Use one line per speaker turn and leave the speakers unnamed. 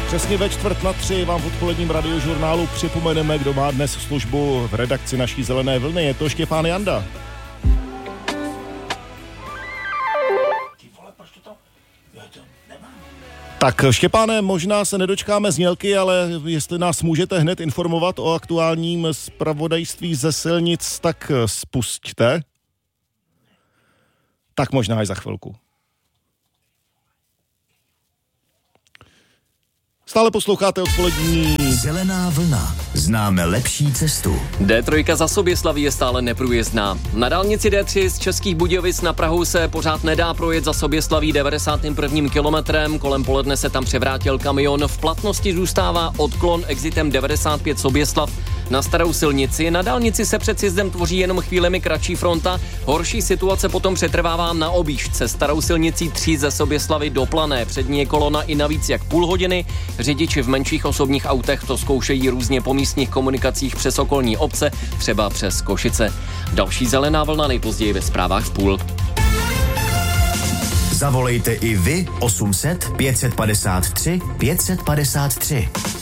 Přesně ve 2:45 vám v odpoledním radiožurnálu připomeneme, kdo má dnes službu v redakci naší Zelené vlny. Je to Štěpán Janda. Tak Štěpáne, možná se nedočkáme znělky, ale jestli nás můžete hned informovat o aktuálním zpravodajství ze silnic, tak spusťte. Tak možná až za chvilku. Stále posloucháte odpolední
Zelená vlna. Známe lepší cestu.
D3 za Soběslaví je stále neprůjezdná. Na dálnici D3 z Českých Budějovic na Prahu se pořád nedá projet za Soběslaví 91. kilometrem. Kolem poledne se tam převrátil kamion. V platnosti zůstává odklon exitem 95 Soběslav na starou silnici. Na dálnici se před sjezdem tvoří jenom chvílemi kratší fronta. Horší situace potom přetrvává na objížďce starou silnicí 3 ze Soběslavy do Plané. Před ní je kolona i navíc jak půl hodiny. Řidiči v menších osobních autech to zkoušejí různě po místních komunikacích přes okolní obce, třeba přes Košice. Další Zelená vlna nejpozději ve zprávách v půl.
Zavolejte i vy 800 553 553.